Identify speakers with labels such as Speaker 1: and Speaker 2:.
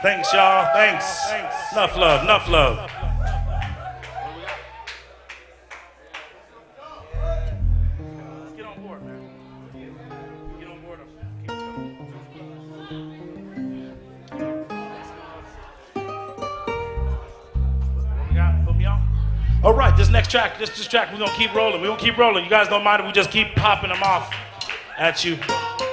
Speaker 1: Thanks, y'all. Thanks. Enough love. Enough love. Get on board, man. Get on board. What we got? Put me on. All right, this next track, this track, we're gonna keep rolling. We're gonna keep rolling. You guys don't mind if we just keep popping them off at you.